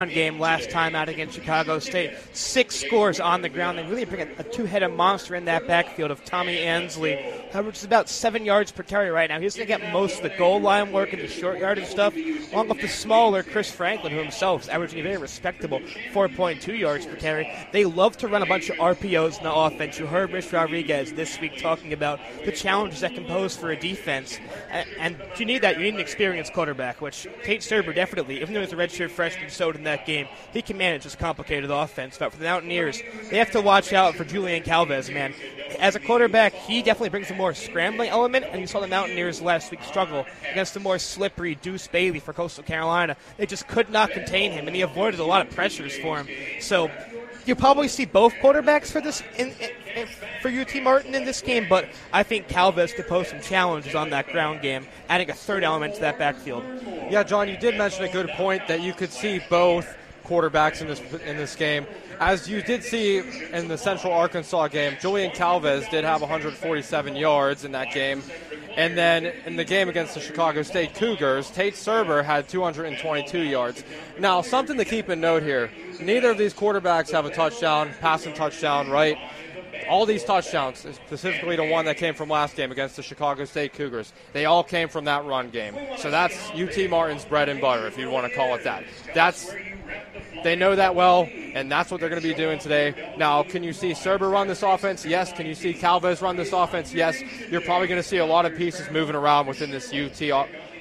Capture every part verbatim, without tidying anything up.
game last time out against Chicago State. Six scores on the ground. They really bring a, a two-headed monster in that backfield of Tommy Ansley, which is about seven yards per carry right now. He's going to get most of the goal line work and the short yardage stuff, along with the smaller Chris Franklin, who himself is averaging a very respectable four point two yards per carry. They love to run a bunch of R P Os in the offense. You heard Rich Rodriguez this week talking about the challenges that can pose for a defense. And, and you need that. You need an experienced quarterback, which Tate Serber definitely, even though he's a redshirt freshman, so did that game, he can manage this complicated offense. But for the Mountaineers, they have to watch out for Julian Calvez, man. As a quarterback, he definitely brings a more scrambling element, and you saw the Mountaineers last week struggle against the more slippery Deuce Bailey for Coastal Carolina. They just could not contain him, and he avoided a lot of pressures for him. So you'll probably see both quarterbacks for this in, in, in, for U T Martin in this game, but I think Calvez could pose some challenges on that ground game, adding a third element to that backfield. Yeah, John, you did mention a good point that you could see both quarterbacks in this in this game. As you did see in the Central Arkansas game, Julian Calvez did have one hundred forty-seven yards in that game. And then in the game against the Chicago State Cougars, Tate Serber had two hundred twenty-two yards. Now, something to keep in note here, neither of these quarterbacks have a touchdown, passing touchdown, right? All these touchdowns, specifically the one that came from last game against the Chicago State Cougars, they all came from that run game. So that's U T Martin's bread and butter, if you want to call it that. That's They know that well, and that's what they're going to be doing today. Now, can you see Serber run this offense? Yes. Can you see Calvez run this offense? Yes. You're probably going to see a lot of pieces moving around within this U T,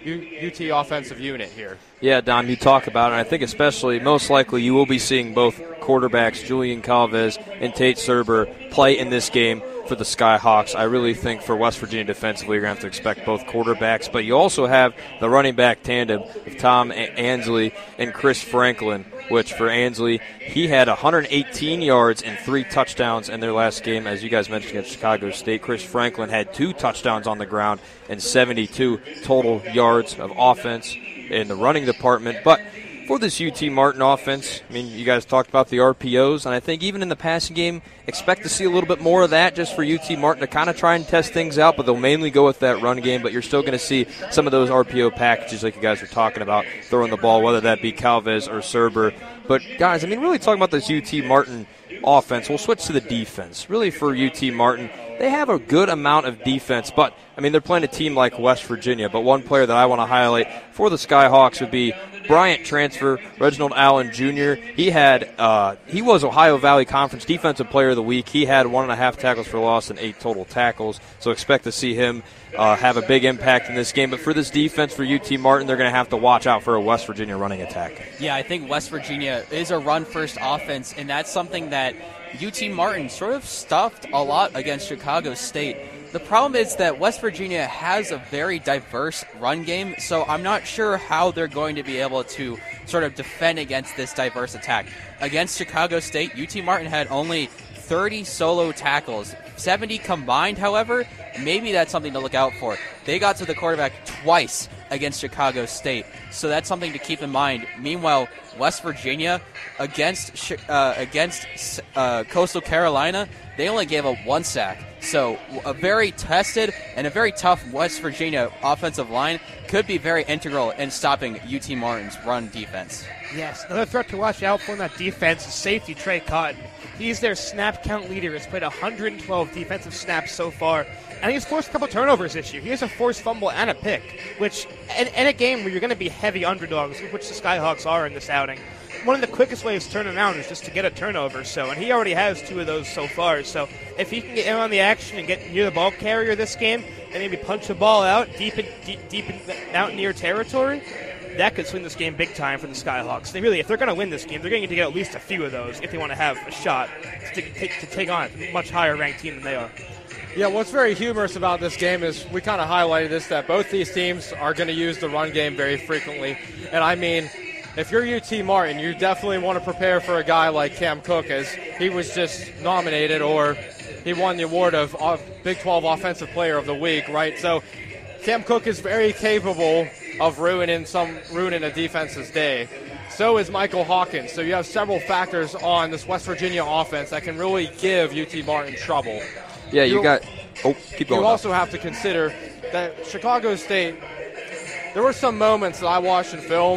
U T offensive unit here. Yeah, Dom, you talk about it, and I think especially, most likely, you will be seeing both quarterbacks, Julian Calvez and Tate Serber, play in this game for the Skyhawks. I really think for West Virginia defensively, you're going to have to expect both quarterbacks, but you also have the running back tandem of Tom Ansley and Chris Franklin, which for Ansley, he had one hundred eighteen yards and three touchdowns in their last game, as you guys mentioned, against Chicago State. Chris Franklin had two touchdowns on the ground and seventy-two total yards of offense in the running department. But for this U T Martin offense, I mean, you guys talked about the R P Os, and I think even in the passing game, expect to see a little bit more of that just for U T Martin to kind of try and test things out, but they'll mainly go with that run game, but you're still going to see some of those R P O packages like you guys were talking about, throwing the ball, whether that be Calvez or Serber. But, guys, I mean, really talking about this U T Martin offense, we'll switch to the defense. Really for U T Martin, they have a good amount of defense, but, I mean, they're playing a team like West Virginia, but one player that I want to highlight for the Skyhawks would be Bryant transfer, Reginald Allen Junior He had uh, he was Ohio Valley Conference Defensive Player of the Week. He had one and a half tackles for loss and eight total tackles. So expect to see him uh, have a big impact in this game. But for this defense for U T Martin, they're going to have to watch out for a West Virginia running attack. Yeah, I think West Virginia is a run-first offense, and that's something that U T Martin sort of stuffed a lot against Chicago State. The problem is that West Virginia has a very diverse run game, so I'm not sure how they're going to be able to sort of defend against this diverse attack. Against Chicago State, U T Martin had only thirty solo tackles. seventy combined, however, maybe that's something to look out for. They got to the quarterback twice against Chicago State, so that's something to keep in mind. Meanwhile, West Virginia, against uh, against uh, Coastal Carolina, they only gave up one sack. So a very tested and a very tough West Virginia offensive line could be very integral in stopping U T Martin's run defense. Yes, another threat to watch out for in that defense is safety Trey Cotton. He's their snap count leader. He's played one hundred twelve defensive snaps so far, and he's forced a couple turnovers this year. He has a forced fumble and a pick, which in, in a game where you're going to be heavy underdogs, which the Skyhawks are in this outing, one of the quickest ways to turn it around is just to get a turnover. So, and he already has two of those so far. So if he can get in on the action and get near the ball carrier this game, and maybe punch the ball out deep in deep, deep in Mountaineer territory, that could swing this game big time for the Skyhawks. They really, if they're going to win this game, they're going to get at least a few of those if they want to have a shot to, to, to take on a much higher ranked team than they are. Yeah, what's very humorous about this game is we kind of highlighted this, that both these teams are going to use the run game very frequently. And I mean, if you're U T Martin, you definitely want to prepare for a guy like Cam Cook, as he was just nominated, or he won the award of Big twelve Offensive Player of the Week, right? So Cam Cook is very capable of ruining some ruining a defense's day. So is Michael Hawkins. So you have several factors on this West Virginia offense that can really give U T Martin trouble. Yeah, you, you got – oh, keep going. You now. also have to consider that Chicago State, there were some moments that I watched in film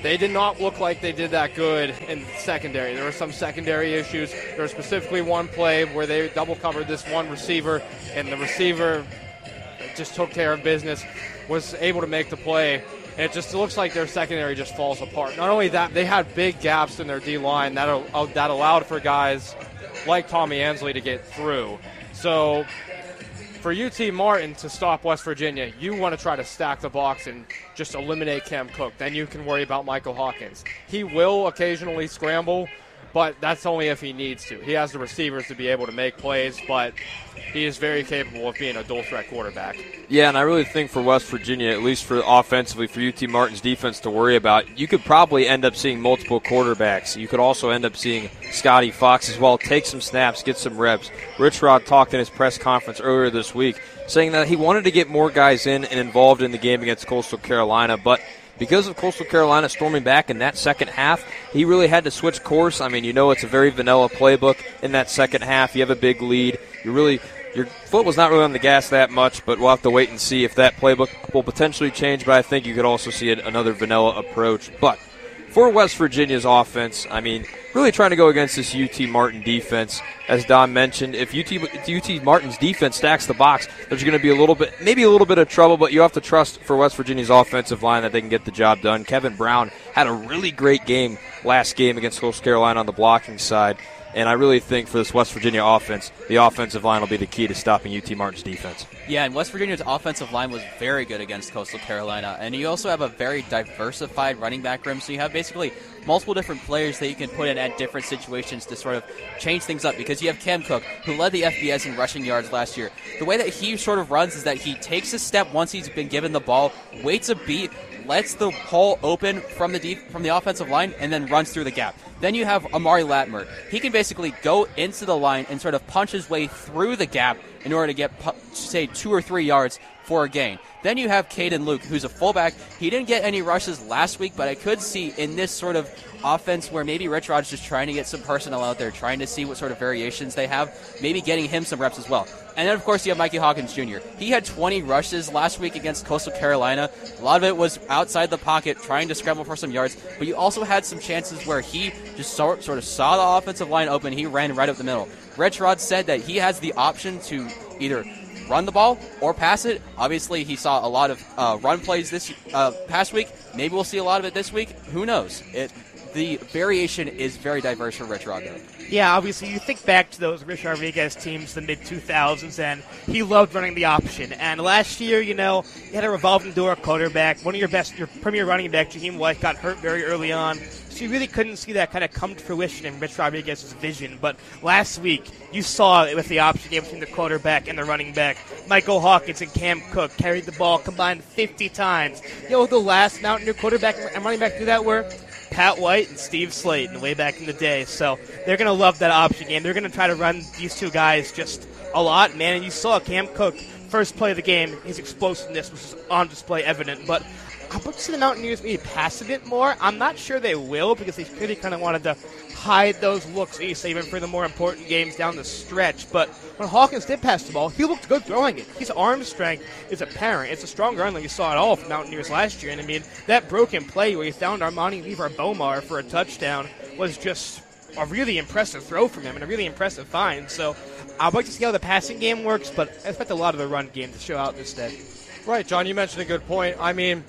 they did not look like they did that good in secondary. There were some secondary issues. There was specifically one play where they double covered this one receiver, and the receiver just took care of business, was able to make the play. And it just looks like their secondary just falls apart. Not only that, they had big gaps in their D-line that, uh, that allowed for guys like Tommy Ansley to get through. So for U T Martin to stop West Virginia, you want to try to stack the box and just eliminate Cam Cook. Then you can worry about Michael Hawkins. He will occasionally scramble, but that's only if he needs to. He has the receivers to be able to make plays, but he is very capable of being a dual-threat quarterback. Yeah, and I really think for West Virginia, at least for offensively, for U T Martin's defense to worry about, you could probably end up seeing multiple quarterbacks. You could also end up seeing Scotty Fox as well take some snaps, get some reps. Rich Rod talked in his press conference earlier this week saying that he wanted to get more guys in and involved in the game against Coastal Carolina, but because of Coastal Carolina storming back in that second half, he really had to switch course. I mean, you know it's a very vanilla playbook in that second half. You have a big lead. You really, your foot was not really on the gas that much, but we'll have to wait and see if that playbook will potentially change. But I think you could also see it, another vanilla approach. But for West Virginia's offense, I mean, really trying to go against this U T Martin defense. As Don mentioned, if U T, U T Martin's defense stacks the box, there's going to be a little bit, maybe a little bit of trouble, but you have to trust for West Virginia's offensive line that they can get the job done. Kevin Brown had a really great game last game against Coastal Carolina on the blocking side, and I really think for this West Virginia offense, the offensive line will be the key to stopping U T Martin's defense. Yeah, and West Virginia's offensive line was very good against Coastal Carolina, and you also have a very diversified running back room, so you have basically multiple different players that you can put in at different situations to sort of change things up, because you have Cam Cook, who led the F B S in rushing yards last year. The way that he sort of runs is that he takes a step once he's been given the ball, waits a beat, lets the hole open from the deep, from the offensive line, and then runs through the gap. Then you have Amari Latimer. He can basically go into the line and sort of punch his way through the gap in order to get, say, two or three yards for a gain. Then you have Caden Luke, who's a fullback. He didn't get any rushes last week, but I could see in this sort of offense where maybe Rich Rod's just trying to get some personnel out there, trying to see what sort of variations they have, maybe getting him some reps as well. And then, of course, you have Mikey Hawkins Junior He had twenty rushes last week against Coastal Carolina. A lot of it was outside the pocket, trying to scramble for some yards. But you also had some chances where he just sort, sort of saw the offensive line open. He ran right up the middle. Rich Rod said that he has the option to either run the ball or pass it. Obviously, he saw a lot of uh, run plays this uh, past week. Maybe we'll see a lot of it this week. Who knows? It, the variation is very diverse for Rich Rod, though. Yeah, obviously, you think back to those Rich Rodriguez teams, the mid two thousands, and he loved running the option. And last year, you know, he had a revolving door quarterback. One of your best, your premier running back, Jaheim White, got hurt very early on. So you really couldn't see that kind of come to fruition in Rich Rodriguez's vision. But last week, you saw it with the option game between the quarterback and the running back. Michael Hawkins and Cam Cook carried the ball combined fifty times. You know, the last Mountaineer quarterback and running back do that were Pat White and Steve Slayton way back in the day. So they're going to love that option game. They're going to try to run these two guys just a lot, man. And you saw Cam Cook, first play of the game, his explosiveness was on display, evident. But I'd like to see the Mountaineers maybe pass a bit more. I'm not sure they will, because they really kind of wanted to hide those looks that you save him for the more important games down the stretch. But when Hawkins did pass the ball, he looked good throwing it. His arm strength is apparent. It's a stronger arm than you saw at all from Mountaineers last year. And I mean, that broken play where he found Armani Lever Bomar for a touchdown was just a really impressive throw from him and a really impressive find. So I'd like to see how the passing game works, but I expect a lot of the run game to show out instead. Right, John, you mentioned a good point. I mean,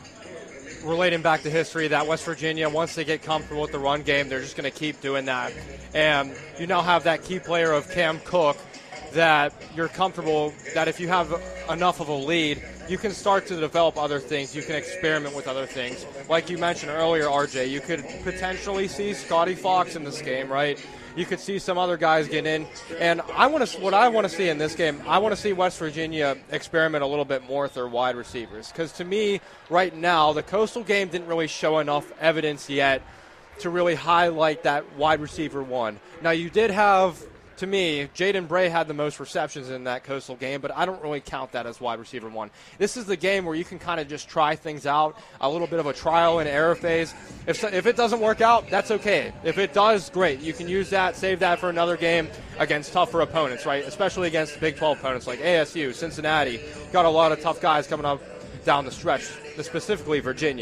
relating back to history, that West Virginia, once they get comfortable with the run game, they're just going to keep doing that. And you now have that key player of Cam Cook that you're comfortable that if you have enough of a lead, you can start to develop other things. You can experiment with other things. Like you mentioned earlier, R J, you could potentially see Scotty Fox in this game, right? You could see some other guys get in. And I want to, what I want to see in this game, I want to see West Virginia experiment a little bit more with their wide receivers. Because to me, right now, the Coastal game didn't really show enough evidence yet to really highlight that wide receiver one. Now, you did have, to me, Jaden Bray had the most receptions in that Coastal game, but I don't really count that as wide receiver one. This is the game where you can kind of just try things out, a little bit of a trial and error phase. If if it doesn't work out, that's okay. If it does, great. You can use that, save that for another game against tougher opponents, right? Especially against Big twelve opponents like A S U, Cincinnati. Got a lot of tough guys coming up down the stretch, specifically Virginia.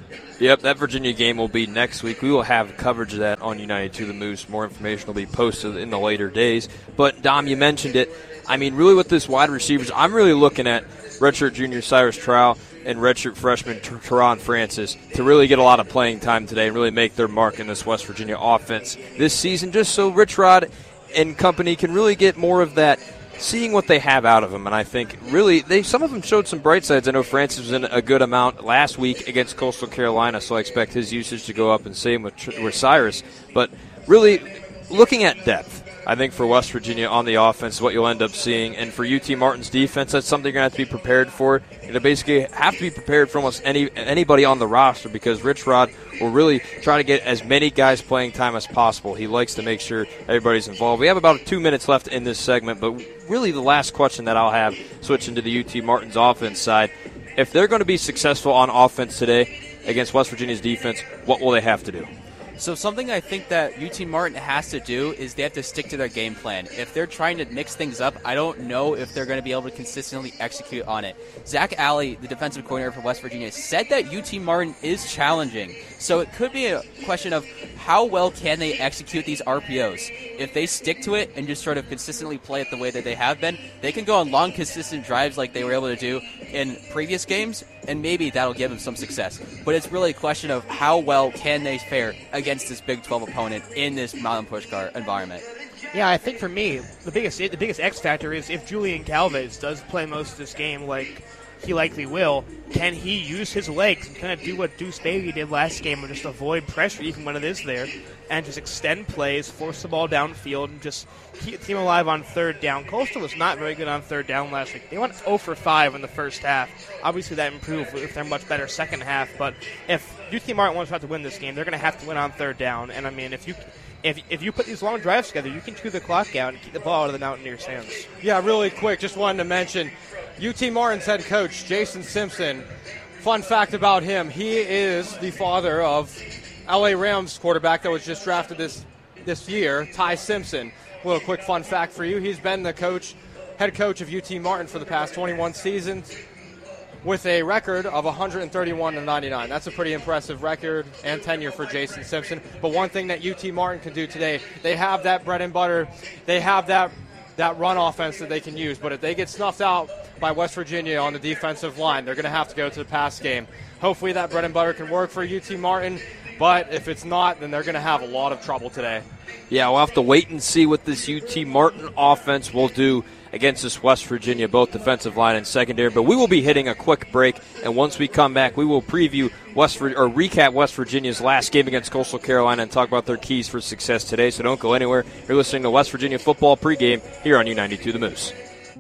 Yep, that Virginia game will be next week. We will have coverage of that on U ninety-two The Moose. More information will be posted in the later days. But, Dom, you mentioned it. I mean, really with this wide receivers, I'm really looking at redshirt junior Cyrus Trowell and redshirt freshman Teron Francis to really get a lot of playing time today and really make their mark in this West Virginia offense this season, just so Rich Rod and company can really get more of that, seeing what they have out of them. And I think really they some of them showed some bright sides. I know Francis was in a good amount last week against Coastal Carolina, so I expect his usage to go up, and same with, with Cyrus. But really looking at depth, I think for West Virginia on the offense, what you'll end up seeing. And for U T Martin's defense, that's something you're going to have to be prepared for. You're going to basically have to be prepared for almost any anybody on the roster, because Rich Rod will really try to get as many guys playing time as possible. He likes to make sure everybody's involved. We have about two minutes left in this segment, but really the last question that I'll have, switching to the U T Martin's offense side, if they're going to be successful on offense today against West Virginia's defense, what will they have to do? So something I think that U T Martin has to do is they have to stick to their game plan. If they're trying to mix things up, I don't know if they're going to be able to consistently execute on it. Zach Alley, the defensive coordinator for West Virginia, said that U T Martin is challenging. So it could be a question of how well can they execute these R P Os. If they stick to it and just sort of consistently play it the way that they have been, they can go on long, consistent drives like they were able to do in previous games, and maybe that'll give them some success. But it's really a question of how well can they fare against this Big twelve opponent in this Mountain Pushkar environment. Yeah, I think for me, the biggest the biggest X factor is if Julian Calvez does play most of this game like he likely will, can he use his legs and kind of do what Deuce Bailey did last game and just avoid pressure even when it is there and just extend plays, force the ball downfield, and just keep the team alive on third down. Coastal was not very good on third down last week. They went zero for five in the first half. Obviously that improved if they're much better second half, but if U T Martin wants to win this game, they're going to have to win on third down. And, I mean, if you if if you put these long drives together, you can chew the clock out and keep the ball out of the Mountaineers' hands. Yeah, really quick, just wanted to mention U T Martin's head coach, Jason Simpson. Fun fact about him, he is the father of L A Rams quarterback that was just drafted this this year, Ty Simpson. A little quick fun fact for you, he's been the coach, head coach of U T Martin for the past twenty-one seasons with a record of one thirty-one to ninety-nine. That's a pretty impressive record and tenure for Jason Simpson. But one thing that U T Martin can do today, they have that bread and butter, they have that that run offense that they can use. But if they get snuffed out by West Virginia on the defensive line, they're going to have to go to the pass game. Hopefully that bread and butter can work for U T Martin, but if it's not, then they're going to have a lot of trouble today. Yeah, we'll have to wait and see what this U T Martin offense will do against this West Virginia, both defensive line and secondary. But we will be hitting a quick break, and once we come back, we will preview West or recap West Virginia's last game against Coastal Carolina and talk about their keys for success today. So don't go anywhere. You're listening to West Virginia football pregame here on U ninety-two The Moose.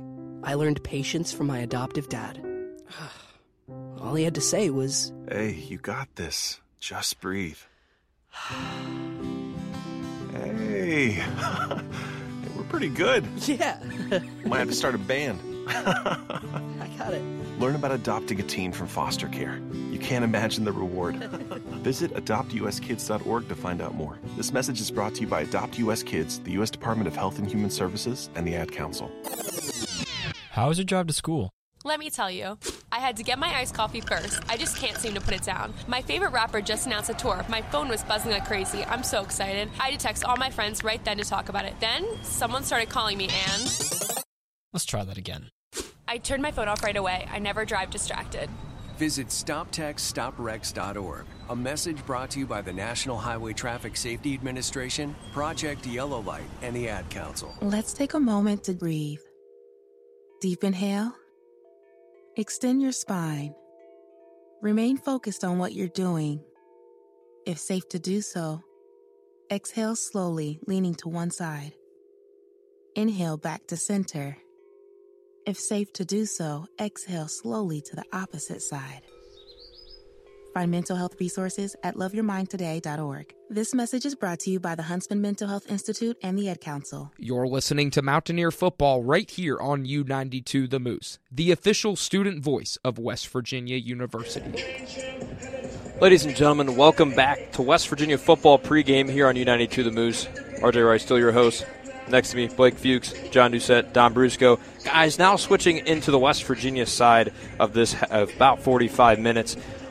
I learned patience from my adoptive dad. All he had to say was, "Hey, you got this. Just breathe." Hey, we're pretty good. Yeah. Might have to start a band. I got it. Learn about adopting a teen from foster care. You can't imagine the reward. Visit adopt u s kids dot org to find out more. This message is brought to you by Adopt U S Kids, the U S Department of Health and Human Services, and the Ad Council. How was your drive to school? Let me tell you, I had to get my iced coffee first. I just can't seem to put it down. My favorite rapper just announced a tour. My phone was buzzing like crazy. I'm so excited. I had to text all my friends right then to talk about it. Then, someone started calling me and... Let's try that again. I turned my phone off right away. I never drive distracted. Visit stop text stop wrecks dot org. A message brought to you by the National Highway Traffic Safety Administration, Project Yellow Light, and the Ad Council. Let's take a moment to breathe. Deep inhale. Extend your spine. Remain focused on what you're doing. If safe to do so, exhale slowly, leaning to one side. Inhale back to center. If safe to do so, exhale slowly to the opposite side. Find mental health resources at love your mind today dot org. This message is brought to you by the Huntsman Mental Health Institute and the Ad Council. You're listening to Mountaineer Football right here on U ninety-two The Moose, the official student voice of West Virginia University. Ladies and gentlemen, welcome back to West Virginia football pregame here on U ninety-two The Moose. R J Rice, still your host. Next to me, Blake Fuchs, John Doucette, Don Brusco. Guys, now switching into the West Virginia side of this of about forty-five minutes.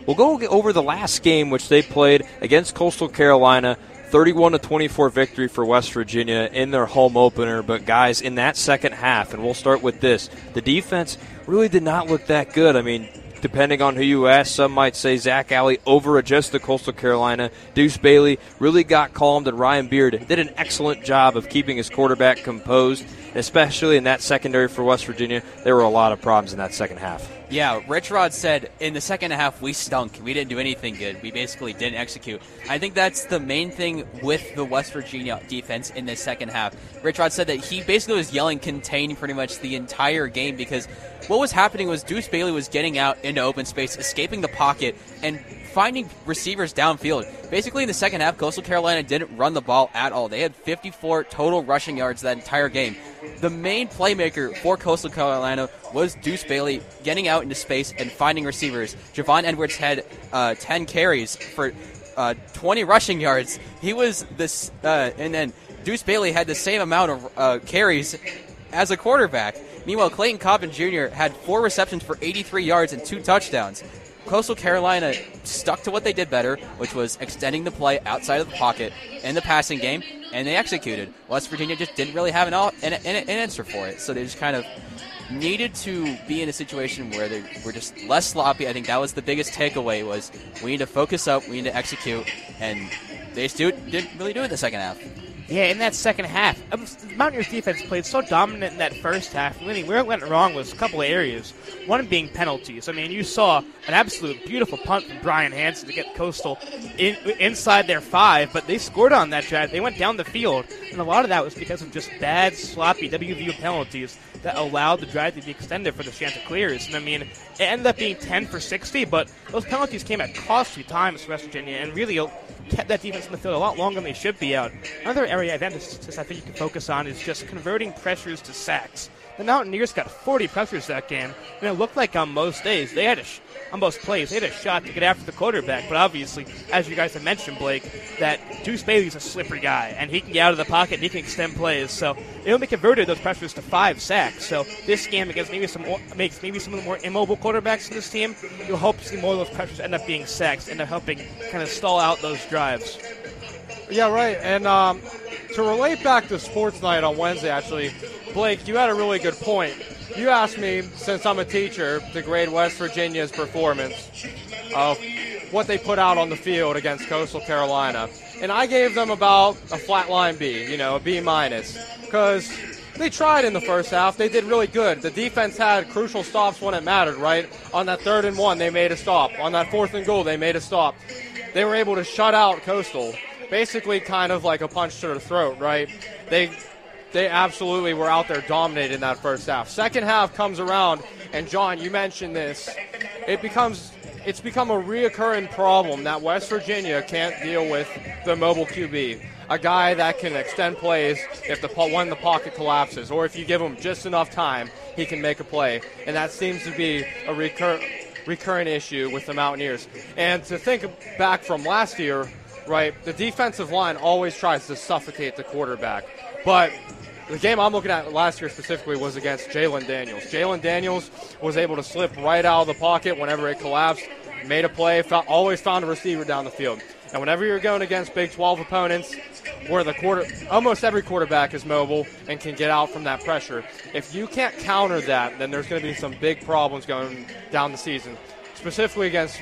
we'll go over the last game, which they played against Coastal Carolina. thirty-one to twenty-four victory for West Virginia in their home opener. But, guys, in that second half, and we'll start with this, the defense really did not look that good. I mean, depending on who you ask, some might say Zach Alley over-adjusted Coastal Carolina. Deuce Bailey really got calmed, and Ryan Beard did an excellent job of keeping his quarterback composed, especially in that secondary for West Virginia. There were a lot of problems in that second half. Yeah, Rich Rod said in the second half we stunk. We didn't do anything good. We basically didn't execute. I think that's the main thing with the West Virginia defense in the second half. Rich Rod said that he basically was yelling contain pretty much the entire game because what was happening was Deuce Bailey was getting out into open space, escaping the pocket, and finding receivers downfield. Basically, in the second half, Coastal Carolina didn't run the ball at all. They had fifty-four total rushing yards that entire game. The main playmaker for Coastal Carolina was Deuce Bailey getting out into space and finding receivers. Javon Edwards had uh, ten carries for uh, twenty rushing yards. He was this, uh, and then Deuce Bailey had the same amount of uh, carries as a quarterback. Meanwhile, Clayton Cobbin Junior had four receptions for eighty-three yards and two touchdowns. Coastal Carolina stuck to what they did better, which was extending the play outside of the pocket in the passing game, and they executed. West Virginia just didn't really have an, an, an answer for it, so they just kind of needed to be in a situation where they were just less sloppy. I think that was the biggest takeaway was we need to focus up, we need to execute, and they just do it, didn't really do it in the second half. Yeah, in that second half, Mountaineers defense played so dominant in that first half. Really, where it went wrong was a couple of areas. One being penalties. I mean, you saw an absolute beautiful punt from Brian Hansen to get Coastal in, inside their five, but they scored on that drive. They went down the field, and a lot of that was because of just bad, sloppy W V U penalties that allowed the drive to be extended for the Chanticleers. And I mean, it ended up being ten for sixty, but those penalties came at costly times for West Virginia and really kept that defense in the field a lot longer than they should be out. Another area of emphasis I think you can focus on is just converting pressures to sacks. The Mountaineers got forty pressures that game, and it looked like on most days they had a sh- on most plays they had a shot to get after the quarterback. But obviously, as you guys have mentioned, Blake, that Deuce Bailey's a slippery guy, and he can get out of the pocket and he can extend plays. So they only converted those pressures to five sacks. So this game against maybe some more, makes maybe some of the more immobile quarterbacks in this team, you'll hope to see more of those pressures end up being sacks, end up helping kind of stall out those drives. Yeah, right. And um, to relate back to Sports Night on Wednesday, actually, Blake, you had a really good point. You asked me, since I'm a teacher, to grade West Virginia's performance of what they put out on the field against Coastal Carolina. And I gave them about a flat line B, you know, a B minus, because they tried in the first half. They did really good. The defense had crucial stops when it mattered, right? On that third and one, they made a stop. On that fourth and goal, they made a stop. They were able to shut out Coastal. Basically kind of like a punch to the throat, right? They they absolutely were out there dominating in that first half. Second half comes around, and John, you mentioned this. It becomes it's become a reoccurring problem that West Virginia can't deal with the mobile Q B, a guy that can extend plays if the when the pocket collapses, or if you give him just enough time, he can make a play, and that seems to be a recur, recurring issue with the Mountaineers. And to think back from last year, right, the defensive line always tries to suffocate the quarterback. But the game I'm looking at last year specifically was against Jalen Daniels. Jalen Daniels was able to slip right out of the pocket whenever it collapsed, made a play, found, always found a receiver down the field. And whenever you're going against Big twelve opponents where the quarter, almost every quarterback is mobile and can get out from that pressure, if you can't counter that, then there's going to be some big problems going down the season, specifically against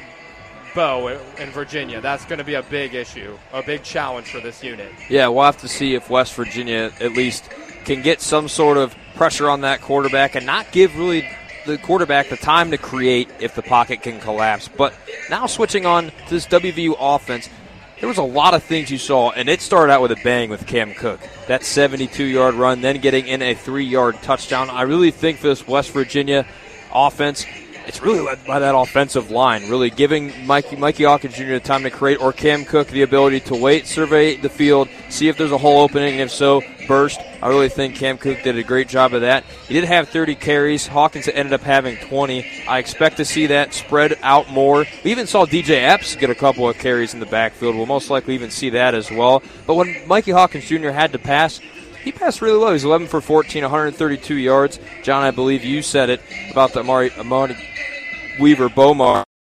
Bo in Virginia. That's going to be a big issue, a big challenge for this unit. Yeah, we'll have to see if West Virginia at least can get some sort of pressure on that quarterback and not give really the quarterback the time to create if the pocket can collapse. But now switching on to this W V U offense, there was a lot of things you saw, and it started out with a bang with Cam Cook. That seventy-two-yard run, then getting in a three-yard touchdown. I really think for this West Virginia offense, it's really led by that offensive line, really giving Mikey, Mikey Hawkins Junior the time to create, or Cam Cook the ability to wait, survey the field, see if there's a hole opening, and if so, burst. I really think Cam Cook did a great job of that. He did have thirty carries. Hawkins ended up having twenty. I expect to see that spread out more. We even saw D J Epps get a couple of carries in the backfield. We'll most likely even see that as well. But when Mikey Hawkins Junior had to pass, he passed really well. He was eleven for fourteen, one hundred thirty-two yards. John, I believe you said it about the Amari, Amari Weaver Bomar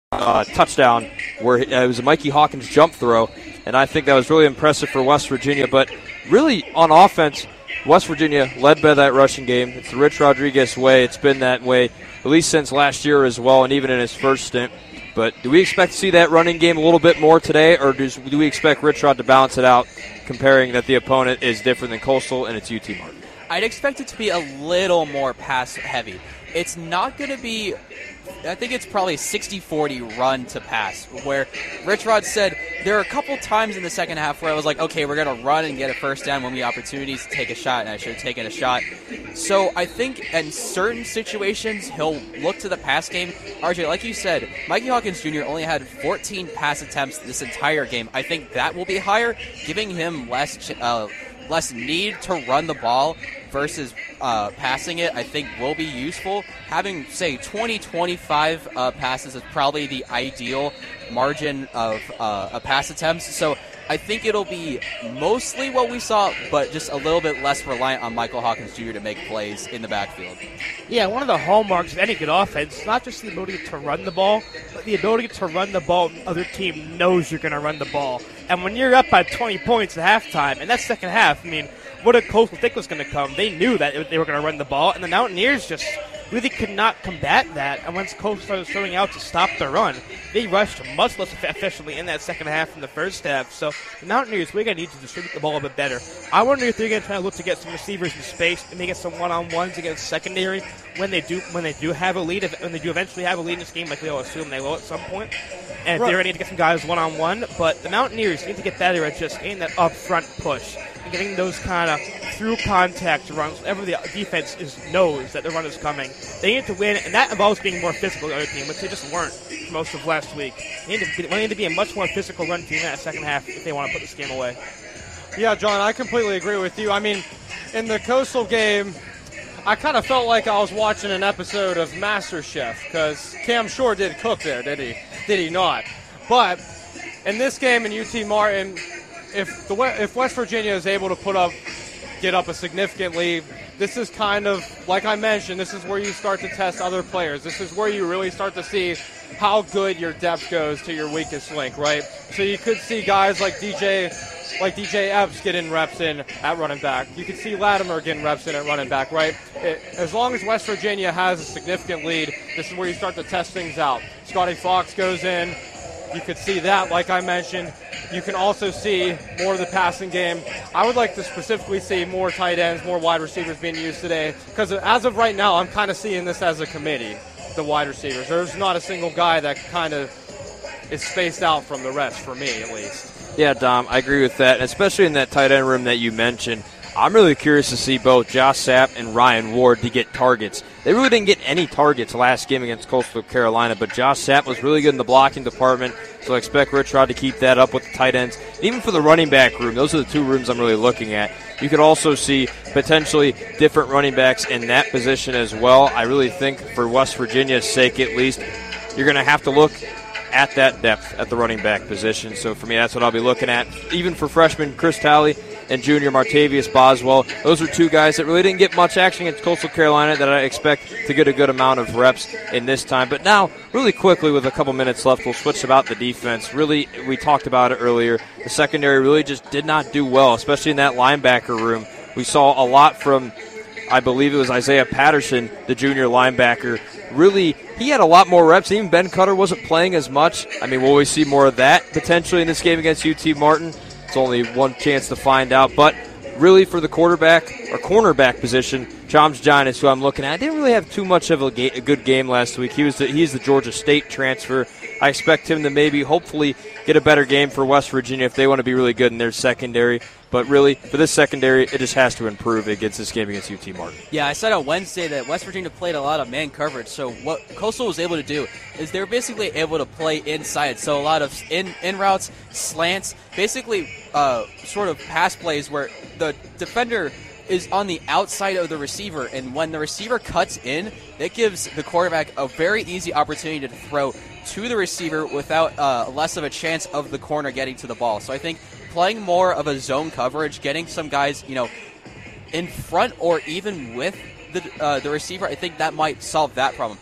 uh, touchdown where it was a Mikey Hawkins jump throw, and I think that was really impressive for West Virginia. But really, on offense, West Virginia led by that rushing game. It's the Rich Rodriguez way. It's been that way at least since last year as well, and even in his first stint. But do we expect to see that running game a little bit more today, or does, do we expect Rich Rod to balance it out, comparing that the opponent is different than Coastal and it's U T Martin? I'd expect it to be a little more pass heavy. It's not going to be, I think it's probably sixty forty run to pass, where Rich Rod said there are a couple times in the second half where I was like, okay, we're going to run and get a first down when we have opportunities to take a shot, and I should have taken a shot. So I think in certain situations, he'll look to the pass game. R J, like you said, Mikey Hawkins Junior only had fourteen pass attempts this entire game. I think that will be higher, giving him less uh, less need to run the ball versus uh, passing it, I think will be useful. Having, say, twenty, twenty-five uh, passes is probably the ideal margin of uh, a pass attempts. So I think it'll be mostly what we saw, but just a little bit less reliant on Michael Hawkins Junior to make plays in the backfield. Yeah, one of the hallmarks of any good offense is not just the ability to run the ball, but the ability to run the ball when the other team knows you're going to run the ball. And when you're up by twenty points at halftime, and that second half, I mean, what did Coastal think was going to come? They knew that they were going to run the ball, and the Mountaineers just really could not combat that. And once Coastal started showing out to stop the run, they rushed much less efficiently in that second half than the first half. So the Mountaineers, we're going to need to distribute the ball a bit better. I wonder if they're going to try to look to get some receivers in space and make it some one-on-ones against secondary when they do when they do have a lead, when they do eventually have a lead in this game, like we all assume they will at some point. And if Right. they're going to need to get some guys one-on-one, but the Mountaineers need to get better at just getting that up-front push and getting those kind of through contact runs whenever the defense is knows that the run is coming. They need to win, and that involves being more physical than the other team, which they just weren't for most of last week. They need to be, they need to be a much more physical run team in that second half if they want to put this game away. Yeah, John, I completely agree with you. I mean, in the Coastal game, I kind of felt like I was watching an episode of MasterChef because Cam Shore did cook there, did he? Did he not? But in this game in U T Martin, if the if West Virginia is able to put up, get up a significant lead, this is kind of, like I mentioned, this is where you start to test other players. This is where you really start to see how good your depth goes to your weakest link, right? So you could see guys like D J, like D J Epps getting reps in at running back. You could see Latimer getting reps in at running back, right? It, as long as West Virginia has a significant lead, this is where you start to test things out. Scotty Fox goes in. You could see that, like I mentioned. You can also see more of the passing game. I would like to specifically see more tight ends, more wide receivers being used today, because as of right now, I'm kind of seeing this as a committee, the wide receivers. There's not a single guy that kind of is spaced out from the rest, for me at least. Yeah, Dom, I agree with that, and especially in that tight end room that you mentioned. I'm really curious to see both Josh Sapp and Ryan Ward to get targets. They really didn't get any targets last game against Coastal Carolina, but Josh Sapp was really good in the blocking department, so I expect Rich Rod to keep that up with the tight ends. And even for the running back room, those are the two rooms I'm really looking at. You could also see potentially different running backs in that position as well. I really think for West Virginia's sake at least, you're going to have to look at that depth at the running back position. So for me, that's what I'll be looking at. Even for freshman Chris Talley and junior Martavius Boswell, those are two guys that really didn't get much action against Coastal Carolina that I expect to get a good amount of reps in this time. But now, really quickly with a couple minutes left, we'll switch about the defense. Really, we talked about it earlier. The secondary really just did not do well, especially in that linebacker room. We saw a lot from, I believe it was Isaiah Patterson, the junior linebacker. Really, he had a lot more reps. Even Ben Cutter wasn't playing as much. I mean, will we see more of that potentially in this game against U T Martin? It's only one chance to find out. But really for the quarterback or cornerback position, Chom's Giants, who I'm looking at, I didn't really have too much of a, ga- a good game last week. He was the, he's the Georgia State transfer. I expect him to maybe hopefully get a better game for West Virginia if they want to be really good in their secondary. But really, for this secondary, it just has to improve against this game against U T Martin. Yeah, I said on Wednesday that West Virginia played a lot of man coverage. So what Coastal was able to do is they were basically able to play inside. So a lot of in, in routes, slants, basically uh, sort of pass plays where the defender is on the outside of the receiver, and when the receiver cuts in, that gives the quarterback a very easy opportunity to throw to the receiver without uh, less of a chance of the corner getting to the ball. So I think playing more of a zone coverage, getting some guys, you know, in front or even with the uh, the receiver, I think that might solve that problem.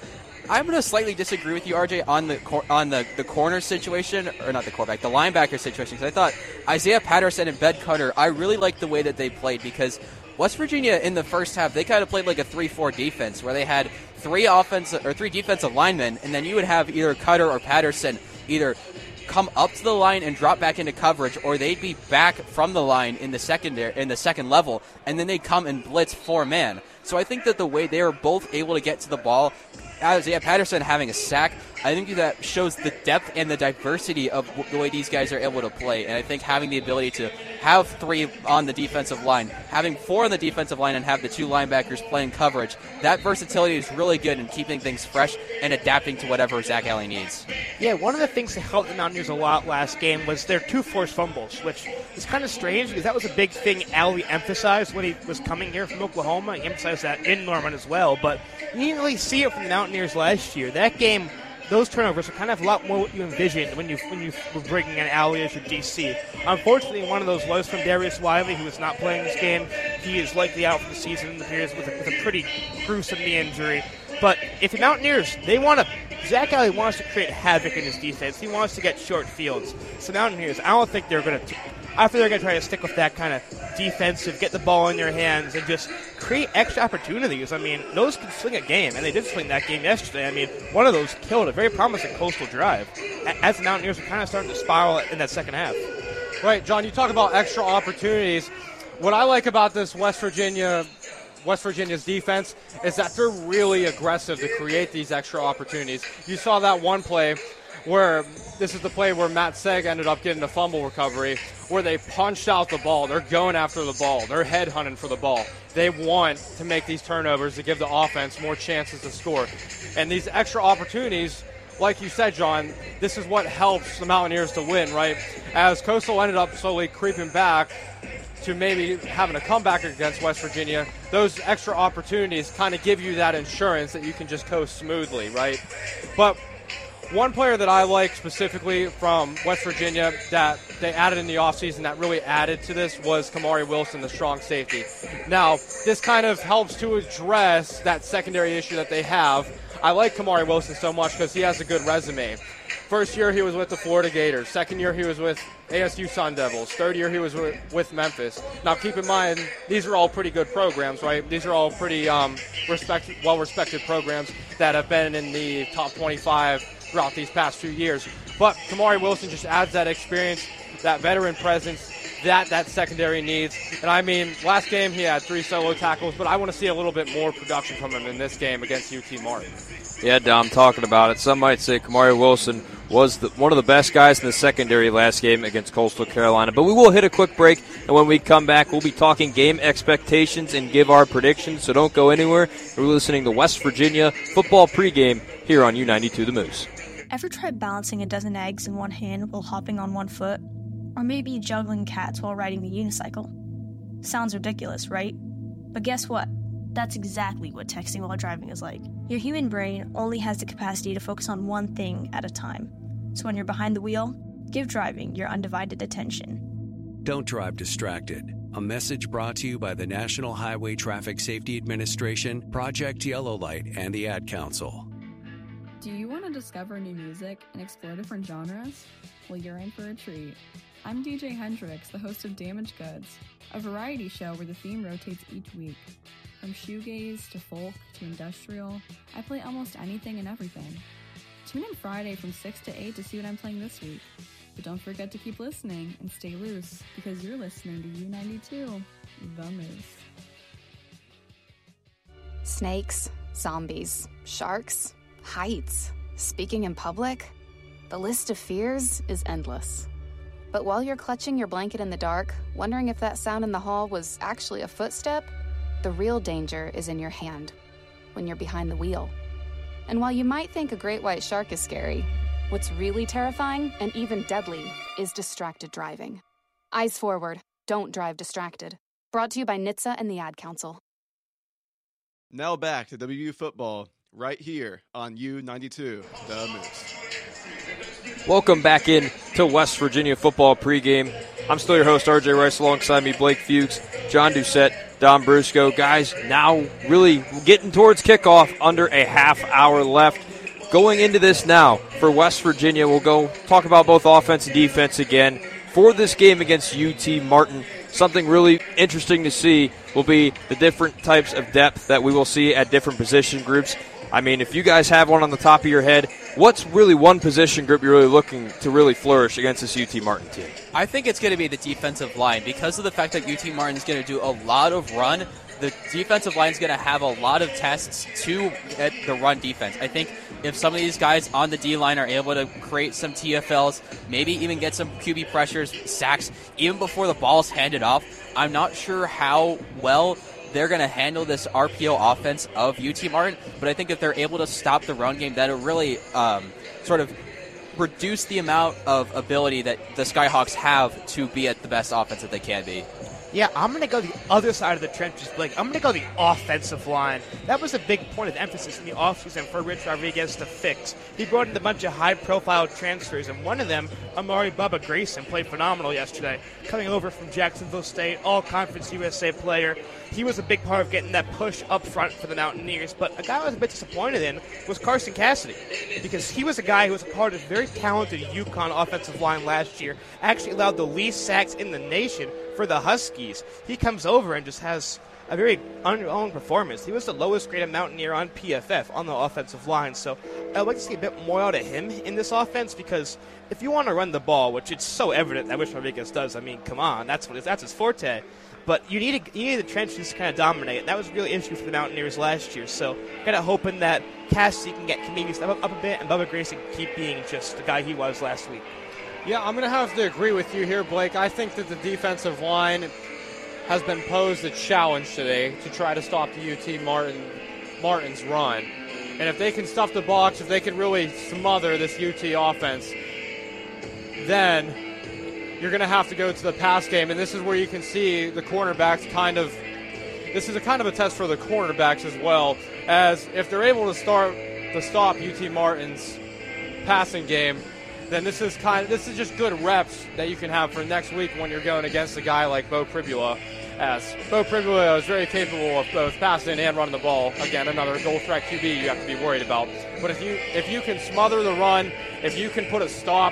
I'm going to slightly disagree with you, R J, on the cor- on the, the corner situation, or not the quarterback, the linebacker situation, because I thought Isaiah Patterson and Ben Cutter, I really liked the way that they played, because West Virginia in the first half, they kind of played like a three four defense, where they had three offensive or three defensive linemen, and then you would have either Cutter or Patterson either come up to the line and drop back into coverage, or they'd be back from the line in the secondary in the second level, and then they'd come and blitz four man. So I think that the way they were both able to get to the ball, Isaiah Patterson having a sack, I think that shows the depth and the diversity of the way these guys are able to play. And I think having the ability to have three on the defensive line, having four on the defensive line, and have the two linebackers playing coverage, that versatility is really good in keeping things fresh and adapting to whatever Zach Alley needs. Yeah, one of the things that helped the Mountaineers a lot last game was their two forced fumbles, which is kind of strange because that was a big thing Alley emphasized when he was coming here from Oklahoma. He emphasized that in Norman as well, but you didn't really see it from the Mountaineers last year. That game, those turnovers are kind of a lot more what you envisioned when you when you were bringing in Alley as your D C. Unfortunately, one of those was from Darius Wiley, who is not playing this game. He is likely out for the season. It appears with a, with a pretty gruesome knee injury. But if the Mountaineers, they want to, Zach Alley wants to create havoc in his defense. He wants to get short fields. So Mountaineers, I don't think they're going to, I think they're going to try to stick with that kind of defensive, get the ball in their hands, and just create extra opportunities. I mean, those can swing a game, and they did swing that game yesterday. I mean, one of those killed a very promising Coastal drive. As the Mountaineers were kind of starting to spiral in that second half. Right, John, you talk about extra opportunities. What I like about this West Virginia West Virginia's defense is that they're really aggressive to create these extra opportunities. You saw that one play where this is the play where Matt Seg ended up getting a fumble recovery, where they punched out the ball. They're going after the ball. They're headhunting for the ball. They want to make these turnovers to give the offense more chances to score. And these extra opportunities, like you said, John, this is what helps the Mountaineers to win, right? As Coastal ended up slowly creeping back to maybe having a comeback against West Virginia, those extra opportunities kind of give you that insurance that you can just coast smoothly, right? But one player that I like specifically from West Virginia that they added in the offseason that really added to this was Kamari Wilson, the strong safety. Now, this kind of helps to address that secondary issue that they have. I like Kamari Wilson so much because he has a good resume. First year he was with the Florida Gators. Second year he was with A S U Sun Devils. Third year he was with, with Memphis. Now keep in mind, these are all pretty good programs, right? These are all pretty um, respect, well-respected programs that have been in the top twenty-five throughout these past few years. But Kamari Wilson just adds that experience, that veteran presence, that that secondary needs. And I mean, last game he had three solo tackles, but I want to see a little bit more production from him in this game against U T Martin. Yeah, Dom, talking about it. Some might say Kamari Wilson was the, one of the best guys in the secondary last game against Coastal Carolina. But we will hit a quick break, and when we come back, we'll be talking game expectations and give our predictions, so don't go anywhere. We're listening to West Virginia football pregame here on U ninety-two The Moose. Ever tried balancing a dozen eggs in one hand while hopping on one foot? Or maybe juggling cats while riding the unicycle? Sounds ridiculous, right? But guess what? That's exactly what texting while driving is like. Your human brain only has the capacity to focus on one thing at a time. So when you're behind the wheel, give driving your undivided attention. Don't drive distracted. A message brought to you by the National Highway Traffic Safety Administration, Project Yellow Light, and the Ad Council. Do you want to discover new music and explore different genres? Well, you're in for a treat. I'm D J Hendrix, the host of Damaged Goods, a variety show where the theme rotates each week. From shoegaze to folk to industrial, I play almost anything and everything. Tune in Friday from six to eight to see what I'm playing this week. But don't forget to keep listening and stay loose, because you're listening to U ninety-two, The Moose. Snakes, zombies, sharks, heights, speaking in public. The list of fears is endless. But while you're clutching your blanket in the dark, wondering if that sound in the hall was actually a footstep, the real danger is in your hand, when you're behind the wheel. And while you might think a great white shark is scary, what's really terrifying and even deadly is distracted driving. Eyes forward, don't drive distracted. Brought to you by N H T S A and the Ad Council. Now back to W V U football, right here on U ninety-two, The Moose. Welcome back in to West Virginia football pregame. I'm still your host, R J Rice, alongside me, Blake Fuchs, John Doucette, Don Brusco. Guys, now really getting towards kickoff, under a half hour left. going into this now for West Virginia, we'll go talk about both offense and defense again. For this game against U T Martin, something really interesting to see will be the different types of depth that we will see at different position groups. I mean, if you guys have one on the top of your head, what's really one position group you're really looking to really flourish against this U T Martin team? I think it's going to be the defensive line because of the fact that U T Martin is going to do a lot of run. The defensive line is going to have a lot of tests to get the run defense. I think if some of these guys on the D-line are able to create some T F Ls, maybe even get some Q B pressures, sacks, even before the ball is handed off, I'm not sure how well they're going to handle this R P O offense of U T Martin, but I think if they're able to stop the run game, that'll really um, sort of reduce the amount of ability that the Skyhawks have to be at the best offense that they can be. Yeah, I'm going to go the other side of the trenches, Blake. I'm going to go the offensive line. That was a big point of emphasis in the offseason for Rich Rodriguez to fix. He brought in a bunch of high-profile transfers, and one of them, Amari Bubba Grayson, played phenomenal yesterday. Coming over from Jacksonville State, all-conference U S A player. He was a big part of getting that push up front for the Mountaineers. But a guy I was a bit disappointed in was Carson Cassidy, because he was a guy who was a part of a very talented UConn offensive line last year, actually allowed the least sacks in the nation for the Huskies. He comes over and just has a very underwhelming performance. He was the lowest graded Mountaineer on P F F on the offensive line, so I'd like to see a bit more out of him in this offense, because if you want to run the ball, which it's so evident that Rich Rodriguez does, I mean, come on, that's what that's his forte. But you need, a, you need the trenches to kind of dominate. And that was a real issue for the Mountaineers last year. So kind of hoping that Cassidy can get can maybe step up, up a bit, and Bubba Grayson can keep being just the guy he was last week. Yeah, I'm going to have to agree with you here, Blake. I think that the defensive line has been posed a challenge today to try to stop the U T Martin Martin's run. And if they can stuff the box, if they can really smother this U T offense, then you're going to have to go to the pass game. And this is where you can see the cornerbacks kind of – this is a kind of a test for the cornerbacks as well, as if they're able to start to stop U T Martin's passing game, then this is kind of, this is just good reps that you can have for next week when you're going against a guy like Beau Pribula, as Beau Pribula is very capable of both passing and running the ball. Again, another goal threat Q B you have to be worried about. But if you if you can smother the run, if you can put a stop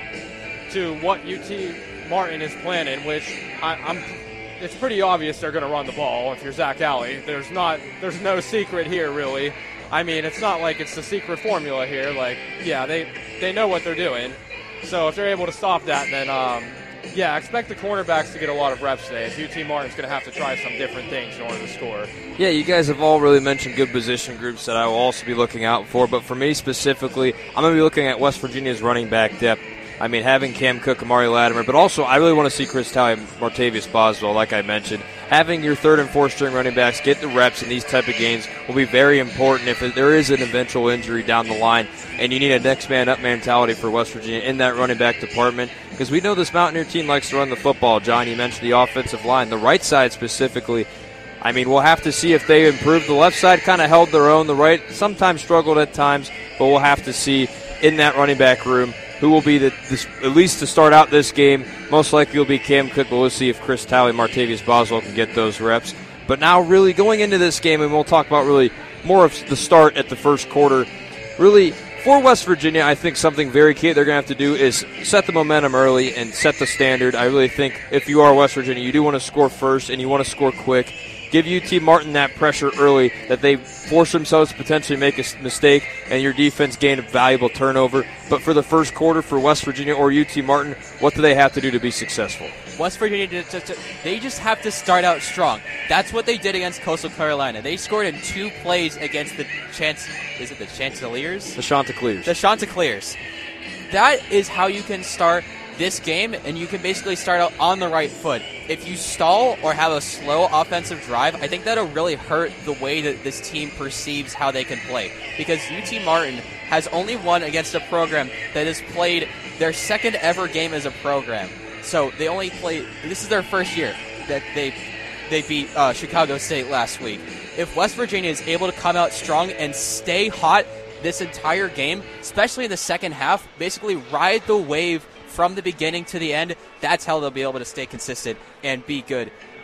to what U T Martin is planning, which I, I'm, it's pretty obvious they're going to run the ball. If you're Zach Alley, there's not there's no secret here really. I mean, it's not like it's the secret formula here. Like, yeah, they they know what they're doing. So if they're able to stop that, then, um, yeah, expect the cornerbacks to get a lot of reps today, as U T Martin's going to have to try some different things in order to score. Yeah, you guys have all really mentioned good position groups that I will also be looking out for. But for me specifically, I'm going to be looking at West Virginia's running back depth. I mean, having Cam Cook, Amari Latimer, but also I really want to see Chris Talley, Martavius Boswell, like I mentioned. Having your third and fourth string running backs get the reps in these type of games will be very important if there is an eventual injury down the line, and you need a next man up mentality for West Virginia in that running back department, because we know this Mountaineer team likes to run the football. John, you mentioned the offensive line, the right side specifically. I mean, we'll have to see if they improve. The left side kind of held their own. The right sometimes struggled at times, but we'll have to see in that running back room who will be the this, at least to start out this game. Most likely will be Cam Cook, but we'll see if Chris Talley, Martavius Boswell can get those reps. But now really going into this game, and we'll talk about really more of the start at the first quarter, really for West Virginia, I think something very key they're going to have to do is set the momentum early and set the standard. I really think if you are West Virginia, you do want to score first and you want to score quick. Give U T Martin that pressure early, that they force themselves to potentially make a mistake and your defense gain a valuable turnover. But for the first quarter for West Virginia or U T Martin, what do they have to do to be successful? West Virginia, just, they just have to start out strong. That's what they did against Coastal Carolina. They scored in two plays against the Chance, is it the Chanticleers? The Chanticleers. The Chanticleers. That is how you can start this game, and you can basically start out on the right foot. If you stall or have a slow offensive drive, I think that'll really hurt the way that this team perceives how they can play. Because U T Martin has only won against a program that has played their second ever game as a program. So they only played, this is their first year that they they beat uh, Chicago State last week. If West Virginia is able to come out strong and stay hot this entire game, especially in the second half, basically ride the wave from the beginning to the end, that's how they'll be able to stay consistent and be good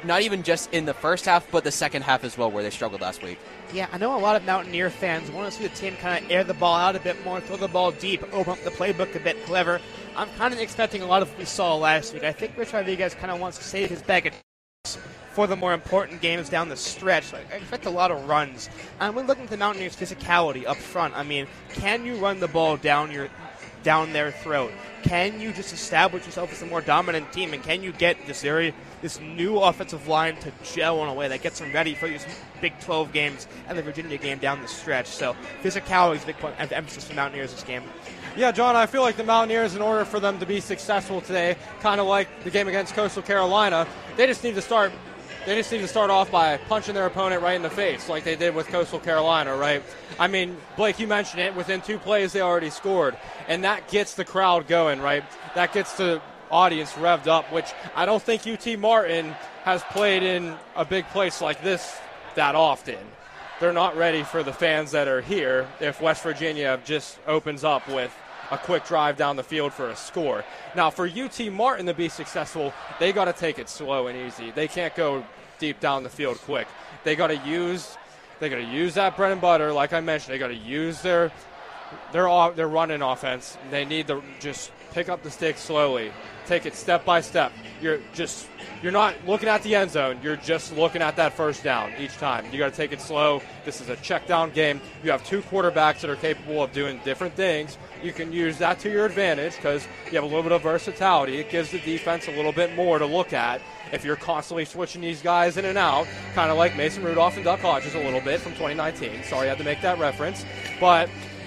not even just in the first half, but the second half as well, where they struggled last week. Yeah, I know a lot of Mountaineer fans want to see the team kind of air the ball out a bit more, throw the ball deep, open up the playbook a bit clever. I'm kind of expecting a lot of what we saw last week. I think Rich Rodriguez kind of wants to save his bag of for the more important games down the stretch. Like, I expect a lot of runs. And we're looking at the Mountaineers' physicality up front. I mean, can you run the ball down your down their throat? Can you just establish yourself as a more dominant team? And can you get this very this new offensive line to gel in a way that gets them ready for these Big twelve games and the Virginia game down the stretch? So physicality is a big point of emphasis for Mountaineers this game. Yeah, John, I feel like the Mountaineers, in order for them to be successful today, kind of like the game against Coastal Carolina, they just need to start They just need to start off by punching their opponent right in the face like they did with Coastal Carolina, right? I mean, Blake, you mentioned it. Within two plays, they already scored. And that gets the crowd going, right? That gets the audience revved up, which I don't think U T Martin has played in a big place like this that often. They're not ready for the fans that are here if West Virginia just opens up with a quick drive down the field for a score. Now, for U T Martin to be successful, they got to take it slow and easy. They can't go deep down the field quick. They got to use they got to use that bread and butter, like I mentioned. They got to use their their their running offense. They need to just pick up the stick slowly, take it step by step. You're just you're not looking at the end zone. You're just looking at that first down each time. You got to take it slow. This is a check down game. You have two quarterbacks that are capable of doing different things. You can use that to your advantage because you have a little bit of versatility. It gives the defense a little bit more to look at if you're constantly switching these guys in and out, kind of like Mason Rudolph and Duck Hodges a little bit from twenty nineteen. Sorry I had to make that reference. But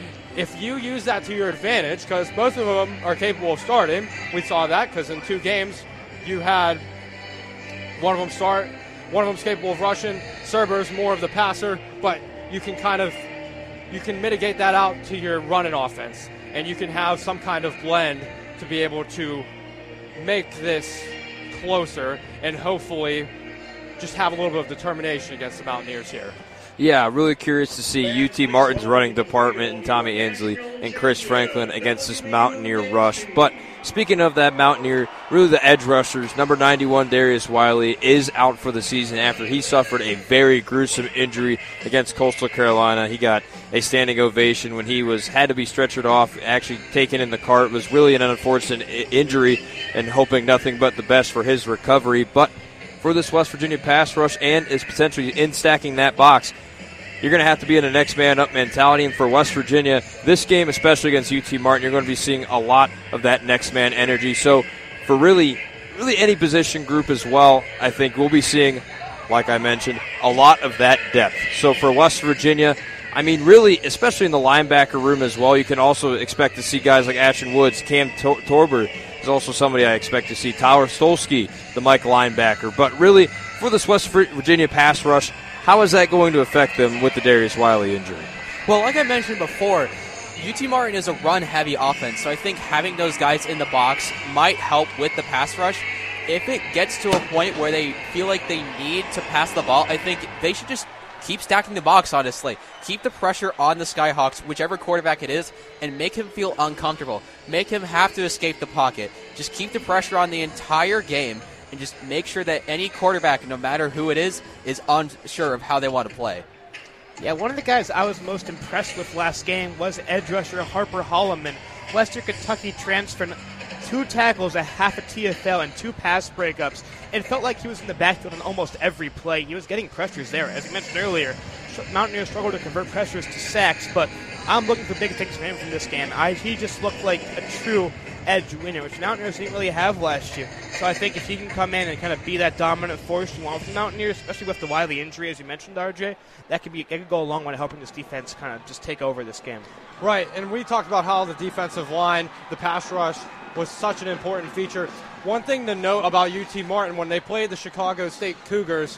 if you use that to your advantage, because both of them are capable of starting, we saw that because in two games you had one of them start, one of them's capable of rushing. Cerber's more of the passer, but you can kind of you can mitigate that out to your running offense. And you can have some kind of blend to be able to make this closer and hopefully just have a little bit of determination against the Mountaineers here. Yeah, really curious to see U T Martin's running department and Tommy Ansley and Chris Franklin against this Mountaineer rush. But speaking of that Mountaineer, really the edge rushers, number ninety-one, Darius Wiley, is out for the season after he suffered a very gruesome injury against Coastal Carolina. He got a standing ovation when he was had to be stretchered off, actually taken in the cart. It was really an unfortunate injury and hoping nothing but the best for his recovery. But for this West Virginia pass rush and is potentially in stacking that box, you're going to have to be in a next man up mentality. And for West Virginia, this game, especially against U T Martin, you're going to be seeing a lot of that next man energy. So for really, really any position group as well, I think we'll be seeing, like I mentioned, a lot of that depth. So for West Virginia, I mean, really, especially in the linebacker room as well, you can also expect to see guys like Ashton Woods. Cam Tor- Torber is also somebody I expect to see. Tyler Stolsky, the Mike linebacker. But really, for this West Virginia pass rush, how is that going to affect them with the Darius Wiley injury? Well, like I mentioned before, U T Martin is a run-heavy offense, so I think having those guys in the box might help with the pass rush. If it gets to a point where they feel like they need to pass the ball, I think they should just keep stacking the box, honestly. Keep the pressure on the Skyhawks, whichever quarterback it is, and make him feel uncomfortable. Make him have to escape the pocket. Just keep the pressure on the entire game, and just make sure that any quarterback, no matter who it is, is unsure of how they want to play. Yeah, one of the guys I was most impressed with last game was edge rusher Harper Holloman. Western Kentucky transferred two tackles, a half a T F L, and two pass breakups. It felt like he was in the backfield on almost every play. He was getting pressures there. As you mentioned earlier, Mountaineers struggled to convert pressures to sacks, but I'm looking for big things from him from this game. I, he just looked like a true edge winner, which Mountaineers didn't really have last year. So I think if he can come in and kind of be that dominant force you want with the Mountaineers, especially with the Wiley injury, as you mentioned, R J, that could be that could go a long way to helping this defense kind of just take over this game. Right, and we talked about how the defensive line, the pass rush, was such an important feature. One thing to note about U T Martin, when they played the Chicago State Cougars,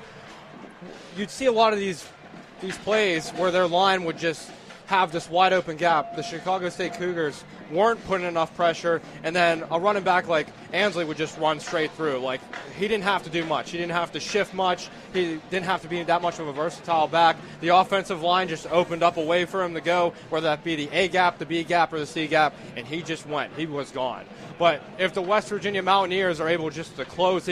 you'd see a lot of these these plays where their line would just have this wide open gap. The Chicago State Cougars weren't putting enough pressure, and then a running back like Ansley would just run straight through. Like, he didn't have to do much. He didn't have to shift much. He didn't have to be that much of a versatile back. The offensive line just opened up a way for him to go, whether that be the A gap, the B gap, or the C gap, and he just went. He was gone. But if the West Virginia Mountaineers are able just to close in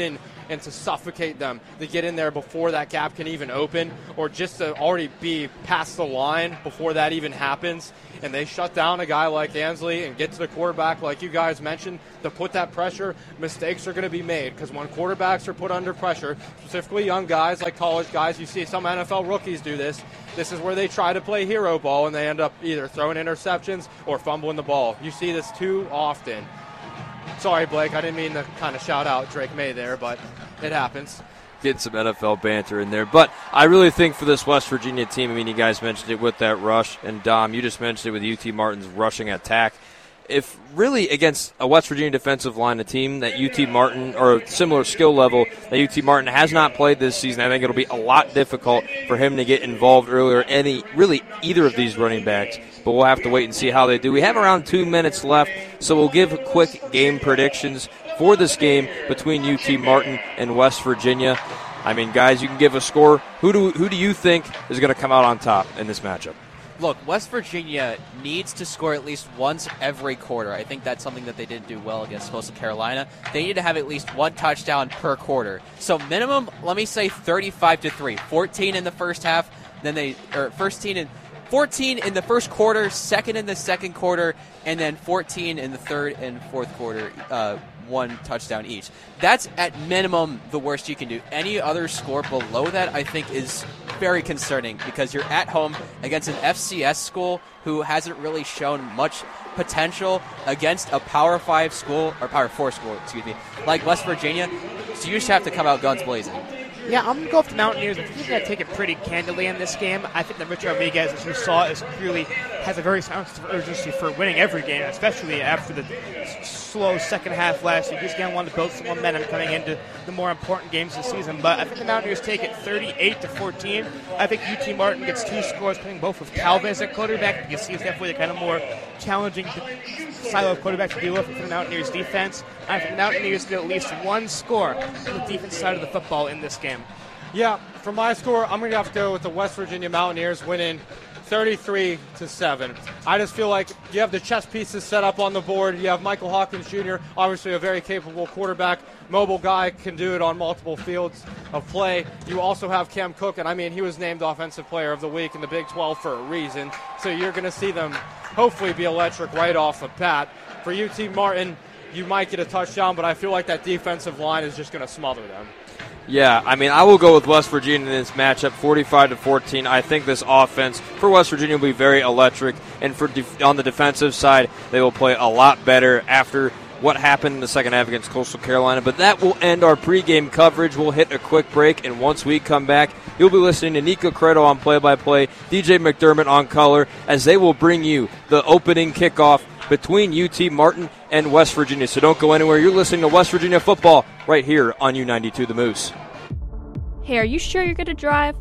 and to suffocate them, to get in there before that gap can even open, or just to already be past the line before that even happens. And they shut down a guy like Ansley and get to the quarterback, like you guys mentioned, to put that pressure. Mistakes are going to be made because when quarterbacks are put under pressure, specifically young guys like college guys, you see some N F L rookies do this. This is where they try to play hero ball and they end up either throwing interceptions or fumbling the ball. You see this too often. Sorry, Blake, I didn't mean to kind of shout out Drake May there, but it happens. Get some N F L banter in there. But I really think for this West Virginia team, I mean, you guys mentioned it with that rush, and Dom, you just mentioned it with U T Martin's rushing attack. If really against a West Virginia defensive line, a team that U T Martin, or a similar skill level that U T Martin has not played this season, I think it'll be a lot difficult for him to get involved earlier, any really either of these running backs. But we'll have to wait and see how they do. We have around two minutes left, so we'll give quick game predictions for this game between U T Martin and West Virginia. I mean, guys, you can give a score. Who do who do you think is going to come out on top in this matchup? Look, West Virginia needs to score at least once every quarter. I think that's something that they didn't do well against Coastal Carolina. They need to have at least one touchdown per quarter. So minimum, let me say thirty-five to three. fourteen in the first half, then they or fourteen in fourteen in the first quarter, second in the second quarter, and then fourteen in the third and fourth quarter. Uh, one touchdown each. That's at minimum the worst you can do. Any other score below that, I think, is very concerning because you're at home against an F C S school who hasn't really shown much potential against a Power Five school, or Power Four school, excuse me, like West Virginia. So you just have to come out guns blazing. Yeah, I'm going to go with the Mountaineers. I think he's going to take it pretty candidly in this game. I think that Rich Rodriguez, as you saw, is clearly has a very sense of urgency for winning every game, especially after the slow second half last year. He's going to want to build some momentum coming into the more important games of the season. But I think the Mountaineers take it thirty-eight to fourteen. I think U T Martin gets two scores, playing both with Calvez at quarterback. You see, it's definitely the kind of more challenging silo of quarterback to deal with for the Mountaineers defense. I think the Mountaineers get at least one score on the defense side of the football in this game. Yeah, for my score, I'm going to have to go with the West Virginia Mountaineers winning thirty-three to seven. I just feel like you have the chess pieces set up on the board. You have Michael Hawkins Junior, obviously a very capable quarterback, mobile guy, can do it on multiple fields of play. You also have Cam Cook, and I mean, he was named Offensive Player of the Week in the Big twelve for a reason. So you're going to see them hopefully be electric right off the bat. For U T Martin, you might get a touchdown, but I feel like that defensive line is just going to smother them. Yeah, I mean, I will go with West Virginia in this matchup, forty-five to fourteen. I think this offense for West Virginia will be very electric, and for def- on the defensive side, they will play a lot better after what happened in the second half against Coastal Carolina. But that will end our pregame coverage. We'll hit a quick break, and once we come back, you'll be listening to Nico Credo on play-by-play, D J McDermott on color, as they will bring you the opening kickoff between U T Martin and West Virginia. So don't go anywhere. You're listening to West Virginia football right here on U ninety-two The Moose. Hey, are you sure you're going to drive?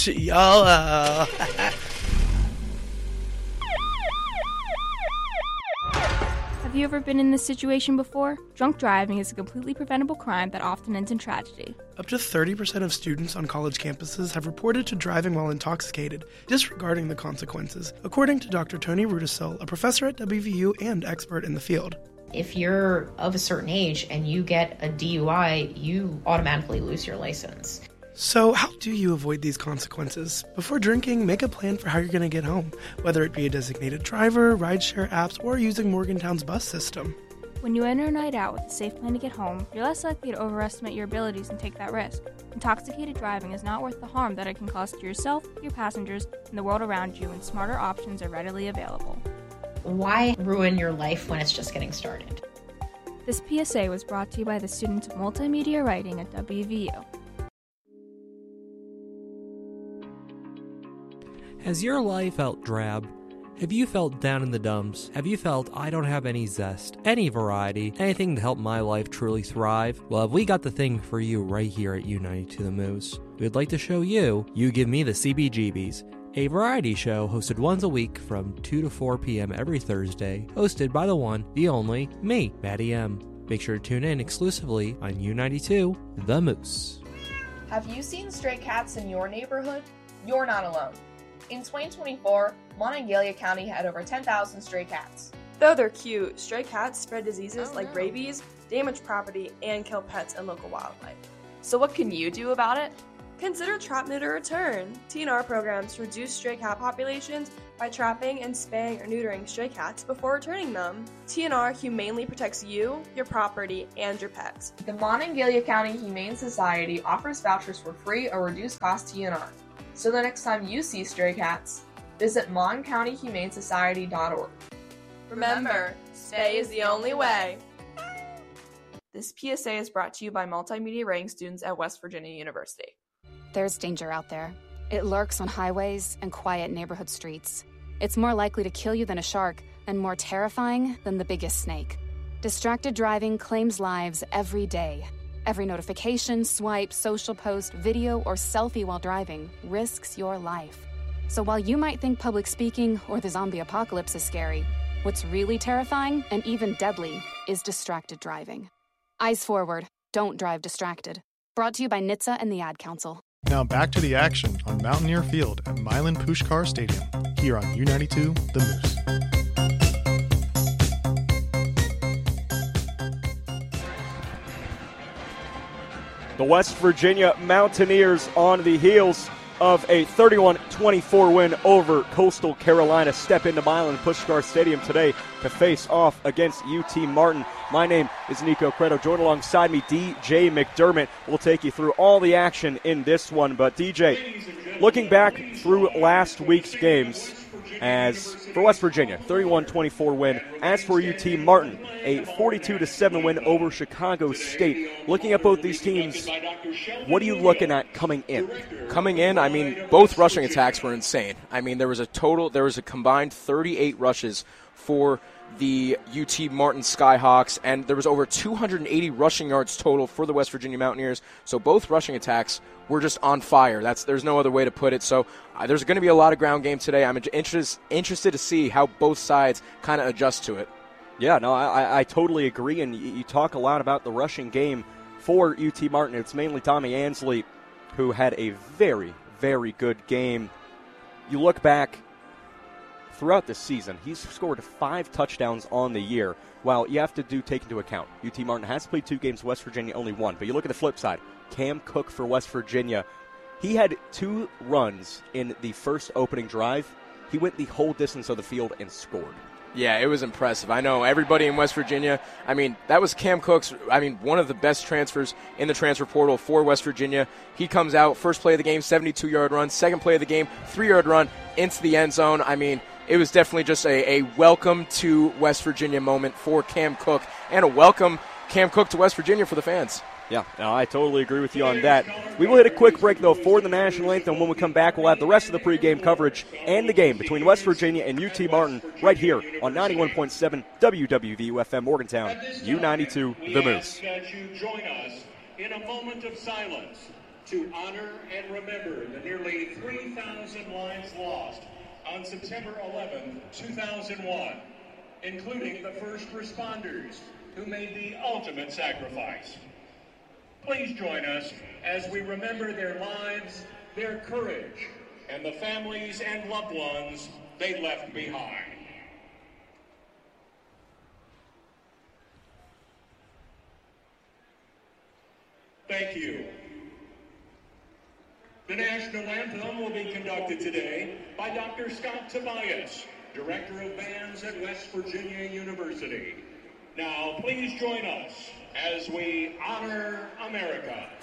Y'all, Have you ever been in this situation before? Drunk driving is a completely preventable crime that often ends in tragedy. Up to thirty percent of students on college campuses have reported to driving while intoxicated, disregarding the consequences, according to Doctor Tony Rudisill, a professor at W V U and expert in the field. If you're of a certain age and you get a D U I, you automatically lose your license. So how do you avoid these consequences? Before drinking, make a plan for how you're going to get home, whether it be a designated driver, rideshare apps, or using Morgantown's bus system. When you enter a night out with a safe plan to get home, you're less likely to overestimate your abilities and take that risk. Intoxicated driving is not worth the harm that it can cause to yourself, your passengers, and the world around you, and smarter options are readily available. Why ruin your life when it's just getting started? This P S A was brought to you by the students of multimedia writing at W V U. Has your life felt drab? Have you felt down in the dumps? Have you felt I don't have any zest, any variety, anything to help my life truly thrive? Well, have we got the thing for you right here at U ninety-two The Moose? We'd like to show you You Give Me the C B G Bs, a variety show hosted once a week from two to four p.m. every Thursday, hosted by the one, the only, me, Maddie M. Make sure to tune in exclusively on U ninety-two The Moose. Have you seen stray cats in your neighborhood? You're not alone. In twenty twenty-four, Monongalia County had over ten thousand stray cats. Though they're cute, stray cats spread diseases oh, like no. rabies, damage property, and kill pets and local wildlife. So what can you do about it? Consider Trap Neuter Return, T N R programs to reduce stray cat populations by trapping and spaying or neutering stray cats before returning them. T N R humanely protects you, your property, and your pets. The Monongalia County Humane Society offers vouchers for free or reduced cost T N R. So the next time you see stray cats, visit mon county humane society dot org. Remember, spay is the only way. This P S A is brought to you by multimedia writing students at West Virginia University. There's danger out there. It lurks on highways and quiet neighborhood streets. It's more likely to kill you than a shark, and more terrifying than the biggest snake. Distracted driving claims lives every day. Every notification, swipe, social post, video, or selfie while driving risks your life. So while you might think public speaking or the zombie apocalypse is scary, what's really terrifying and even deadly is distracted driving. Eyes forward. Don't drive distracted. Brought to you by N H T S A and the Ad Council. Now back to the action on Mountaineer Field at Milan Pushkar Stadium, here on U ninety-two The Moose. The West Virginia Mountaineers on the heels of a thirty-one twenty-four win over Coastal Carolina step into Milan Pushkar Stadium today to face off against U T Martin. My name is Nico Credo. Joined alongside me, D J McDermott. We'll take you through all the action in this one. But D J, looking back through last week's games, as for West Virginia, thirty-one twenty-four win. As for U T Martin, a forty-two to seven win over Chicago State. Looking at both these teams, what are you looking at coming in? Coming in, I mean, both rushing attacks were insane. I mean, there was a total, there was a combined thirty-eight rushes for the U T Martin Skyhawks, and there was over two hundred eighty rushing yards total for the West Virginia Mountaineers. So both rushing attacks were just on fire. That's there's no other way to put it. So uh, there's going to be a lot of ground game today. I'm interest, interested to see how both sides kind of adjust to it. Yeah, no, I, I totally agree, and you, you talk a lot about the rushing game for U T Martin. It's mainly Tommy Ansley, who had a very, very good game. You look back throughout this season, he's scored five touchdowns on the year. While you have to do take into account, U T Martin has played two games, West Virginia only one. But you look at the flip side, Cam Cook for West Virginia, he had two runs in the first opening drive. He went the whole distance of the field and scored. Yeah, it was impressive. I know everybody in West Virginia, I mean, that was Cam Cook's, I mean, one of the best transfers in the transfer portal for West Virginia. He comes out, first play of the game, seventy-two-yard run, second play of the game, three-yard run into the end zone. I mean, it was definitely just a, a welcome to West Virginia moment for Cam Cook, and a welcome Cam Cook to West Virginia for the fans. Yeah, no, I totally agree with you on that. We will hit a quick break, though, for the national anthem. When we come back, we'll have the rest of the pregame coverage and the game between West Virginia and U T Martin right here on ninety-one point seven W W V U F M Morgantown, U ninety-two, The Moose. That you join us in a moment of silence to honor and remember the nearly three thousand lives lost on September eleventh, two thousand one, including the first responders who made the ultimate sacrifice. Please join us as we remember their lives, their courage, and the families and loved ones they left behind. Thank you. The national anthem will be conducted today by Doctor Scott Tobias, Director of Bands at West Virginia University. Now, please join us as we honor America.